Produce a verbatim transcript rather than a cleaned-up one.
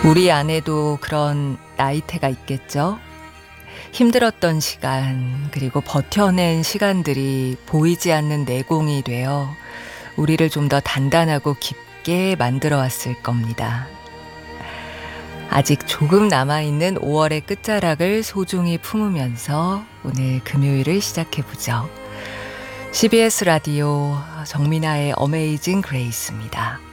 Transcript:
우리 안에도 그런 나이테가 있겠죠? 힘들었던 시간, 그리고 버텨낸 시간들이 보이지 않는 내공이 되어 우리를 좀 더 단단하고 깊게 만들어 왔을 겁니다. 아직 조금 남아있는 오월의 끝자락을 소중히 품으면서 오늘 금요일을 시작해보죠. 씨비에스 라디오 정민아의 어메이징 그레이스입니다.